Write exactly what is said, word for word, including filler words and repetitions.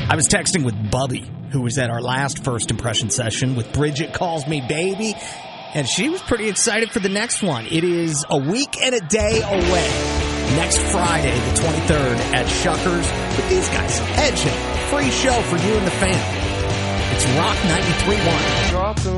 I was texting with Bubby, who was at our last First Impression session with Bridget Calls Me Baby, and she was pretty excited for the next one. It is a week and a day away. Next Friday, the twenty-third, at Shuckers with these guys. Edge Hill, free show for you and the fam. It's Rock ninety-three point one.